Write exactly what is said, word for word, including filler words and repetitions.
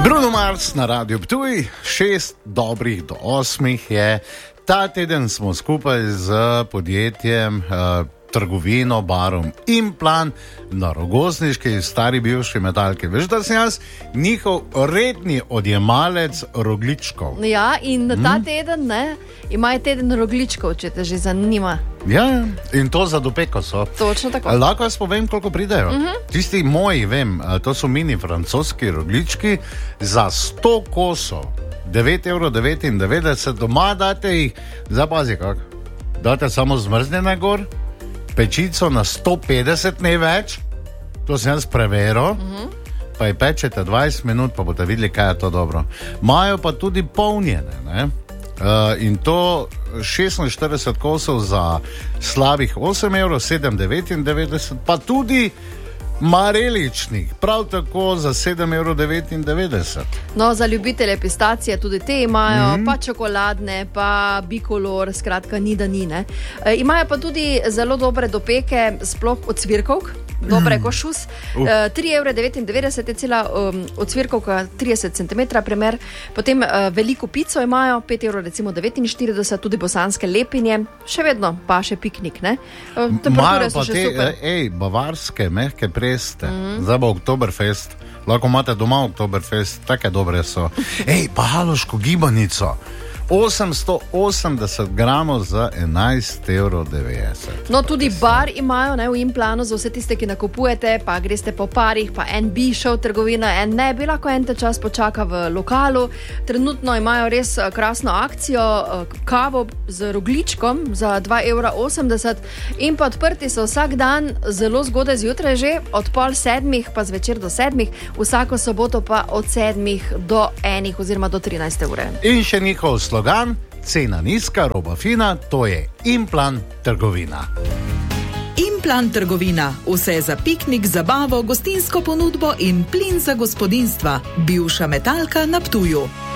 Bruno Mars na Radiu Ptuj, šest dobrih do osmih je. Ta teden smo skupaj z podjetjem, uh, trgovino, barom Implan na Rogozniški, stari bivši Metalki. Veš, da sem jaz njihov redni odjemalec rogličkov. Ja, in ta hmm. teden ne, imajo teden rogličkov, če te že zanima. Ja, in to za dopeko so. Točno tako. Lahko jaz povem, koliko pridejo. Uh-huh. Tisti moji, vem, to so mini francoski roglički za sto kosov. devet evrov devetindevetdeset, doma date jih, zapazi kak, date samo zmrznjene gor, pečico na sto petdeset, ne več, to sem jaz preveril, uh-huh. pa jih pečete dvajset minut, pa boste videli, kaj je to dobro. Majo pa tudi polnjene, ne? Uh, in to šestinštirideset kosov za slabih osem evrov, sedem devetindevetdeset, pa tudi mareličnih, prav tako za sedem evrov devetindevetdeset. No, za ljubitelje pistacije tudi te imajo, mm. pa čokoladne, pa bikolor, skratka ni da ni, ne. E, imajo pa tudi zelo dobre dopeke, sploh od cvirkovk, dobre mm. košus. Uh. E, tri evre devetindevetdeset je cela um, od cvirkovka, trideset centimetrov primer. Potem uh, veliko pico imajo, pet evrov recimo devetinštirideset, tudi bosanske lepinje, še vedno pa še piknik, ne. E, temperature so še te, super. Ej, bavarske, mehke preste, mm. zdaj bo Oktoberfest, lahko imate doma Oktoberfest, take dobre so. Ej, pa haloško gibanico, osemsto osemdeset gramov za enajst evrov devetdeset. No, tudi bar imajo, ne, v Implanu za vse tiste, ki nakupujete, pa greste po parih, pa en bi šel v trgovino, en ne bi, lahko en te čas počaka v lokalu. Trenutno imajo res krasno akcijo, kavo z rogličkom za dva evra osemdeset in pa odprti so vsak dan zelo zgodaj zjutraj že, od pol sedmih pa zvečer do sedmih, vsako soboto pa od sedmih do enih oziroma do trinajste ure. In še njihov slogan, cena nizka, roba fina, to je Implan trgovina. Implan trgovina, vse za piknik, zabavo, gostinsko ponudbo in plin za gospodinstva. Bivša Metalka na Ptuju.